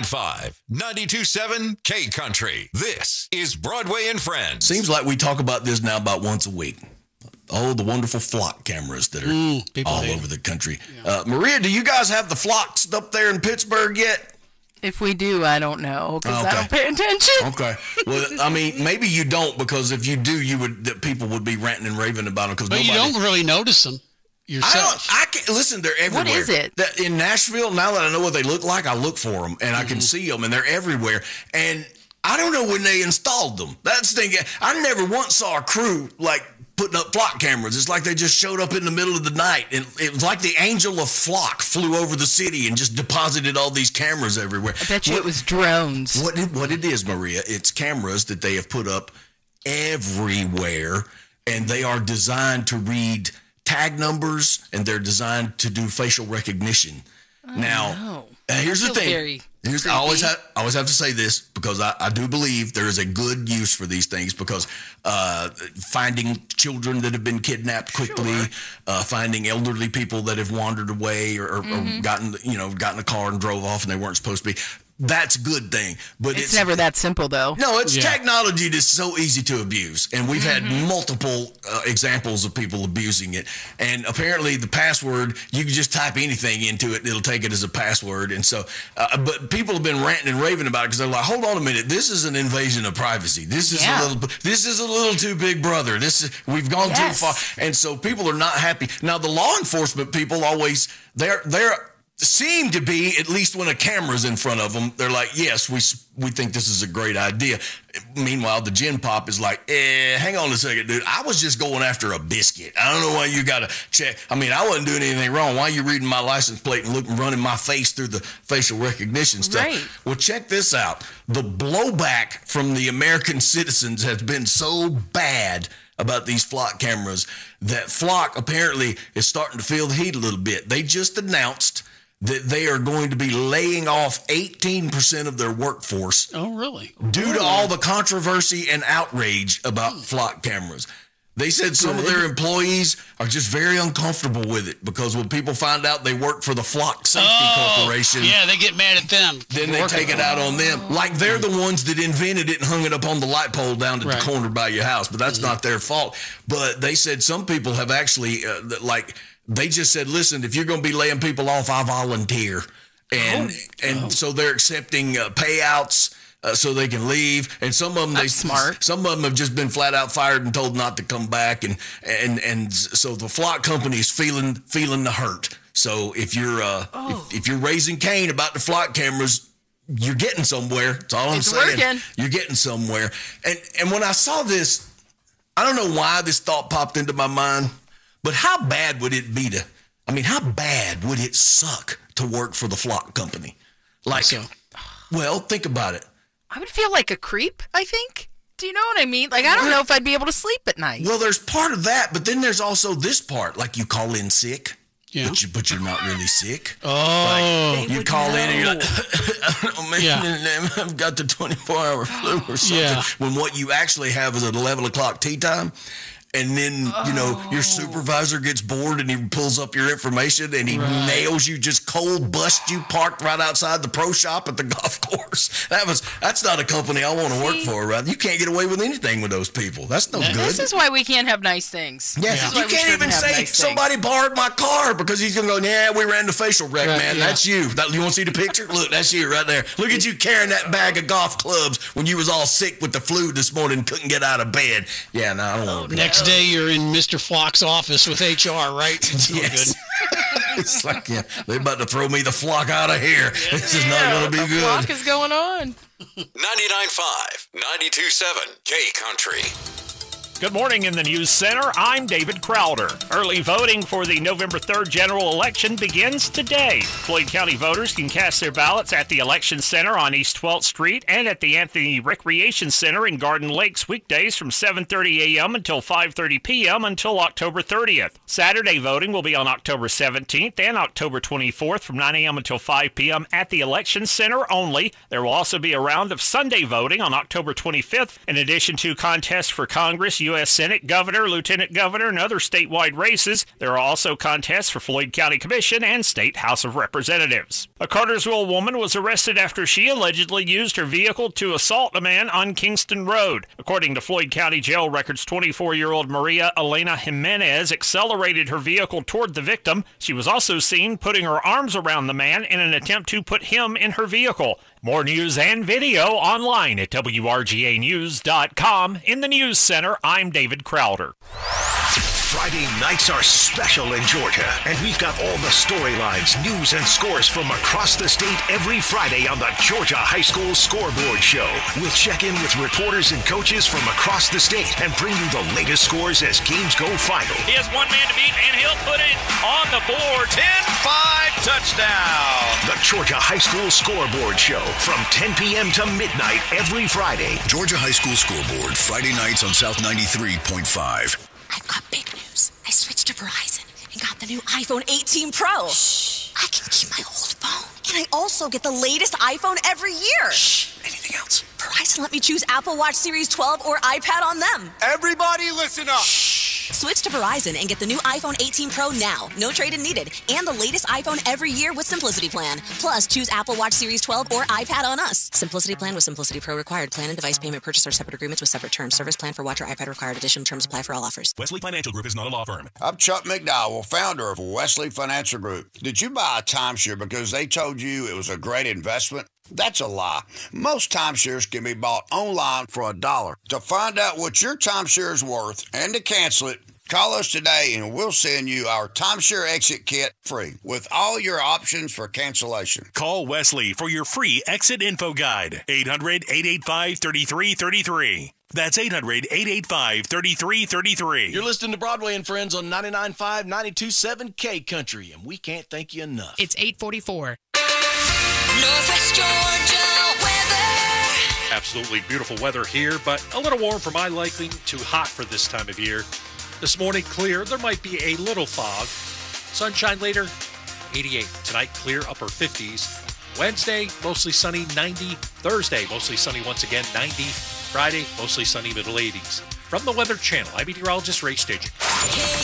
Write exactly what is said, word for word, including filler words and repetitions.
point five, ninety-two point seven K Country. This is Broadway and Friends. Seems like we talk about this now about once a week. Oh, the wonderful flock cameras that are mm, all over the country. Yeah. Uh, Maria, do you guys have the flocks up there in Pittsburgh yet? If we do, I don't know because okay. I don't pay attention. Okay. Well, I mean, maybe you don't because if you do, you would that people would be ranting and raving about them. Because but nobody, you don't really notice them yourself. I don't. I can't listen. They're everywhere. What is it? That, in Nashville, now that I know what they look like, I look for them and mm-hmm. I can see them, and they're everywhere. And I don't know when they installed them. That's the thing. I never once saw a crew like putting up flock cameras. It's like they just showed up in the middle of the night. And it was like the angel of flock flew over the city and just deposited all these cameras everywhere. I bet you what, it was drones. What it, what it is, Maria, it's cameras that they have put up everywhere, and they are designed to read tag numbers, and they're designed to do facial recognition. Oh, now, no. uh, here's the thing. Very Here's, I always have I always have to say this because I, I do believe there is a good use for these things because uh, finding children that have been kidnapped quickly, sure. uh, finding elderly people that have wandered away or, or, mm-hmm. or gotten you know gotten a car and drove off and they weren't supposed to be. That's a good thing, but it's, it's never that simple, though. No, it's yeah. technology that's so easy to abuse, and we've mm-hmm. had multiple uh, examples of people abusing it. And apparently, the password you can just type anything into it; it'll take it as a password. And so, uh, but people have been ranting and raving about it because they're like, "Hold on a minute, this is an invasion of privacy. This is yeah. a little, this is a little too big, brother. This is we've gone yes. too far." And so, people are not happy now. The law enforcement people always they're they're. seem to be, at least when a camera's in front of them, they're like, yes, we we think this is a great idea. Meanwhile, the Gen Pop is like, eh, hang on a second, dude. I was just going after a biscuit. I don't know why you got to check. I mean, I wasn't doing anything wrong. Why are you reading my license plate and looking, running my face through the facial recognition stuff? Right. Well, check this out. The blowback from the American citizens has been so bad about these flock cameras that Flock apparently is starting to feel the heat a little bit. They just announced that they are going to be laying off eighteen percent of their workforce. Oh, really? Due to all the controversy and outrage about flock cameras. They said some of their employees are just very uncomfortable with it because when people find out they work for the Flock Safety oh, Corporation, yeah, they get mad at them. Then they take it out on them. Like they're the ones that invented it and hung it up on the light pole down at right. the corner by your house, but that's mm-hmm. not their fault. But they said some people have actually, uh, like, they just said, listen, if you're going to be laying people off, I volunteer. And oh. and oh. so they're accepting uh, payouts uh, so they can leave. And some of them, That's they smart. Some of them have just been flat out fired and told not to come back. And and and so the Flock company is feeling feeling the hurt. So if you're uh, oh. if, if you're raising Cain about the flock cameras, you're getting somewhere. That's all I'm it's saying. Working. You're getting somewhere. And and when I saw this, I don't know why this thought popped into my mind. But how bad would it be to, I mean, how bad would it suck to work for the Flock company? Like, so. well, think about it. I would feel like a creep, I think. Do you know what I mean? Like, I don't know if I'd be able to sleep at night. Well, there's part of that, but then there's also this part. Like, you call in sick, yeah. but, you, but you're not really sick. Oh. Like, you call know. in and you're like, oh, man, yeah. I've got the twenty-four hour flu or something. Yeah. When what you actually have is an eleven o'clock tea time. And then, you know, your supervisor gets bored and he pulls up your information and he right. nails you, just cold bust you parked right outside the pro shop at the golf course. That was That's not a company I want to work for, right? You can't get away with anything with those people. That's no this good. This is why we can't have nice things. Yeah, yeah. You can't even say nice somebody things. borrowed my car because he's going to go, yeah, we ran the facial wreck, right, man. Yeah. That's you. That, you want to see the picture? Look, that's you right there. Look at you carrying that bag of golf clubs when you was all sick with the flu this morning and couldn't get out of bed. Yeah, no, I don't want to. Next day you're in Mister Flock's office with H R, right? It's no yes. good. It's like, yeah, they're about to throw me the flock out of here. Yeah. This is not going to be the good. Flock is going on. ninety-nine point five, ninety-two point seven K Country. Good morning in the News Center. I'm David Crowder. Early voting for the November third general election begins today. Floyd County voters can cast their ballots at the Election Center on East twelfth Street and at the Anthony Recreation Center in Garden Lakes weekdays from seven thirty a.m. until five thirty p.m. until October thirtieth. Saturday voting will be on October seventeenth and October twenty-fourth from nine a.m. until five p.m. at the Election Center only. There will also be a round of Sunday voting on October twenty-fifth. In addition to contests for Congress, U S Senate, governor, lieutenant governor, and other statewide races. There are also contests for Floyd County Commission and State House of Representatives. A Cartersville woman was arrested after she allegedly used her vehicle to assault a man on Kingston Road. According to Floyd County Jail records, twenty-four-year-old Maria Elena Jimenez accelerated her vehicle toward the victim. She was also seen putting her arms around the man in an attempt to put him in her vehicle. More news and video online at W R G A news dot com. In the News Center, I'm David Crowder. Friday nights are special in Georgia, and we've got all the storylines, news, and scores from across the state every Friday on the Georgia High School Scoreboard Show. We'll check in with reporters and coaches from across the state and bring you the latest scores as games go final. He has one man to beat, and he'll put it on the board. ten five touchdown. The Georgia High School Scoreboard Show from ten p.m. to midnight every Friday. Georgia High School Scoreboard, Friday nights on South ninety-three point five. I've got big news. I switched to Verizon and got the new iPhone eighteen Pro. Shh. I can keep my old phone. And I also get the latest iPhone every year. Shh. Anything else? Verizon let me choose Apple Watch Series twelve or iPad on them. Everybody listen up. Shh. Switch to Verizon and get the new iPhone eighteen Pro now. No trade-in needed. And the latest iPhone every year with Simplicity Plan. Plus, choose Apple Watch Series twelve or iPad on us. Simplicity Plan with Simplicity Pro required. Plan and device payment purchase are separate agreements with separate terms. Service plan for watch or iPad required. Additional terms apply for all offers. Wesley Financial Group is not a law firm. I'm Chuck McDowell, founder of Wesley Financial Group. Did you buy a timeshare because they told you it was a great investment? That's a lie. Most timeshares can be bought online for a dollar. To find out what your timeshare is worth and to cancel it, call us today and we'll send you our timeshare exit kit free with all your options for cancellation. Call Wesley for your free exit info guide. eight hundred, eight eight five, three three three three. That's eight hundred, eight eight five, three three three three. You're listening to Broadway and Friends on ninety-nine point five, ninety-two point seven K Country, and we can't thank you enough. It's eight forty-four. Northwest Georgia weather. Absolutely beautiful weather here, but a little warm for my liking, too hot for this time of year. This morning, clear. There might be a little fog. Sunshine later, eighty-eight. Tonight, clear, upper fifties. Wednesday, mostly sunny, ninety. Thursday, mostly sunny once again, ninety. Friday, mostly sunny, middle eighties. From the Weather Channel, I'm meteorologist Ray Staging. K